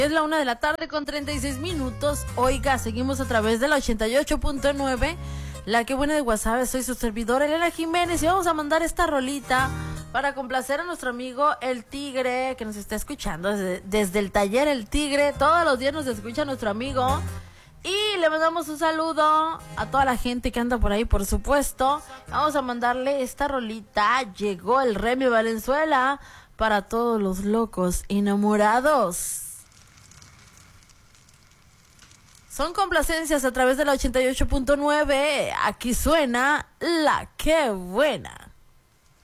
Es la 1:36 p.m. Oiga, seguimos a través de la 88.9. La que buena de WhatsApp, soy su servidora Elena Jiménez y vamos a mandar esta rolita para complacer a nuestro amigo El Tigre, que nos está escuchando desde el taller El Tigre. Todos los días nos escucha nuestro amigo. Y le mandamos un saludo a toda la gente que anda por ahí, por supuesto. Vamos a mandarle esta rolita. Llegó el Remy Valenzuela para todos los locos enamorados. Son complacencias a través de la 88.9. Aquí suena La Que Buena.